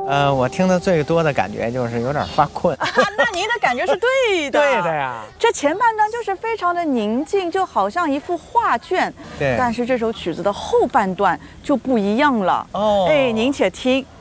我听的最多的感觉就是有点发困。 那您的感觉是对的。 对的呀。 这前半段就是非常的宁静，就好像一幅画卷。 对。 但是这首曲子的后半段就不一样了。 哦。 哎，您且听。